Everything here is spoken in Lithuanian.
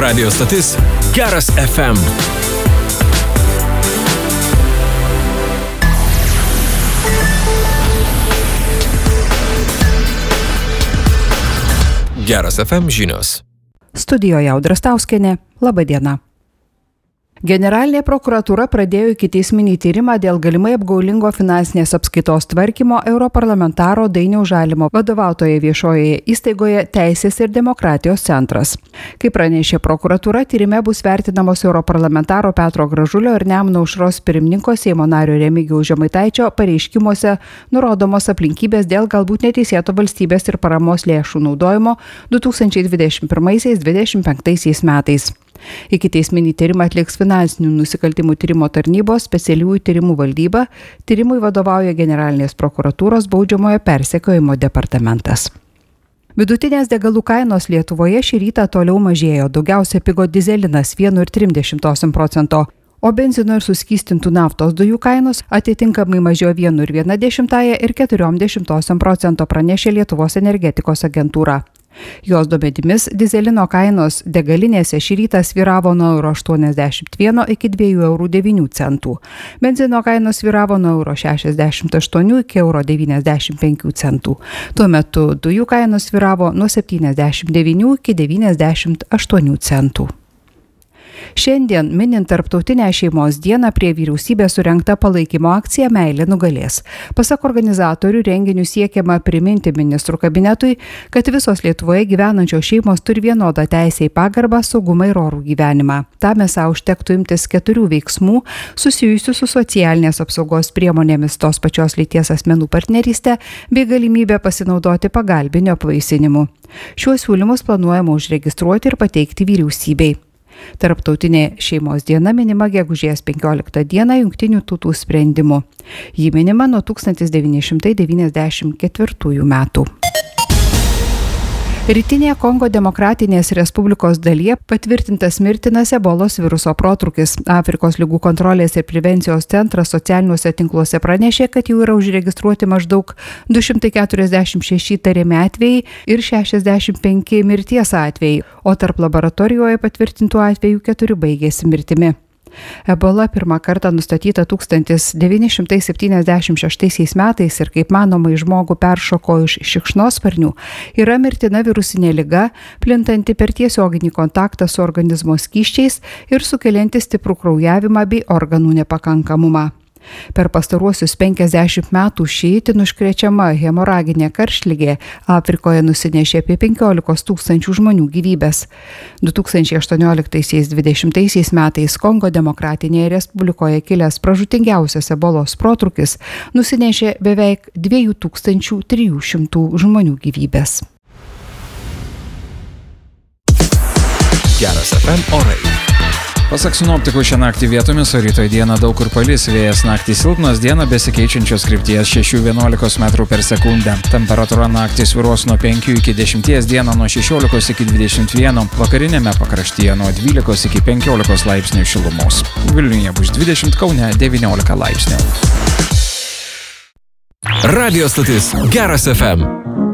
Radio stotis Geras FM. Geras FM žinios. Studijoje Audra Stauskienė. Labą dieną. Generalinė prokuratūra pradėjo ikiteisminį tyrimą dėl galimai apgaulingo finansinės apskaitos tvarkymo europarlamentaro Dainiaus Žalimo vadovautoje viešojoje įstaigoje Teisės ir demokratijos centras. Kaip pranešė prokuratūra, tyrime bus vertinamos europarlamentaro Petro Gražulio ir Nemuno Aušros pirmininko Seimo nario Remigijaus Žemaitaičio pareiškimuose nurodomos aplinkybės dėl galbūt neteisėto valstybės ir paramos lėšų naudojimo 2021-2025 metais. Ikiteisminį tyrimą atliks finansinių nusikaltimų tyrimo tarnybos specialiųjų tyrimų valdyba, tyrimui vadovauja Generalinės prokuratūros baudžiamojo persekiojimo departamentas. Vidutinės degalų kainos Lietuvoje šį rytą toliau mažėjo, daugiausia pigo dizelinas 1,3%, o benzino ir suskystintų naftos dujų kainos atitinkamai mažėjo 1,1% ir 0,4% pranešė Lietuvos energetikos agentūra. Jos duomenimis dizelino kainos degalinėse šį rytą svyravo nuo 1,81 iki 2,9 €, benzino kainos svyravo nuo 1,68 iki 1,95 €. Tuo metu dujų kainos svyravo nuo 79 iki 98 centų. Šiandien, minint Tarptautinę šeimos dieną, prie vyriausybės surengta palaikymo akcija Meilė nugalės. Pasak organizatorių, renginių siekiama priminti ministrų kabinetui, kad visos Lietuvoje gyvenančios šeimos turi vienodą teisę į pagarbą, saugumą ir orų gyvenimą. Tam esą užtektų imtis 4 veiksmų susijusių su socialinės apsaugos priemonėmis, tos pačios lyties asmenų partnerystė bei galimybė pasinaudoti pagalbinio apvaisinimu. Šiuos siūlymus planuojama užregistruoti ir pateikti vyriausybei. Tarptautinė šeimos diena minima gegužės 15 dieną Jungtinių tautų sprendimu. Ji minima nuo 1994 metų. Rytinėje Kongo Demokratinės Respublikos dalyje patvirtintas mirtinas ebolos viruso protrūkis. Afrikos ligų kontrolės ir prevencijos centras socialiniuose tinkluose pranešė, kad jau yra užregistruoti maždaug 246 įtariami atvejai ir 65 mirties atvejai, o tarp laboratorijoje patvirtintų atvejų 4 baigėsi mirtimi. Ebola pirmą kartą nustatyta 1976 metais ir, kaip manoma, į žmogų peršoko iš šikšnosparnių, yra mirtina virusinė liga, plintanti per tiesioginį kontaktą su organizmo skysčiais ir sukelianti stiprų kraujavimą bei organų nepakankamumą. Per pastaruosius 50 metų ši itin užkrečiama hemoraginė karštligė Afrikoje nusinešė apie 15 tūkstančių žmonių gyvybes. 2018-2020 metais Kongo Demokratinėje Respublikoje kilęs pražūtingiausias ebolos protrūkis nusinešė beveik 2300 žmonių gyvybes. Geras FM orai. Pasak sinoptikų, šią naktį vietomis, o rytoj dieną daug kur palis, vėjas naktį silpnas, dieną besikeičiančios krypties 6–11 metrų per sekundę. Temperatūra naktį svyruos nuo 5 iki 10, dieną nuo 16 iki 21, vakarinėme pakraštyje nuo 12 iki 15 laipsnių šilumos. Vilniuje bus 20, Kaune 19 laipsnių. Radio stotis Geras FM.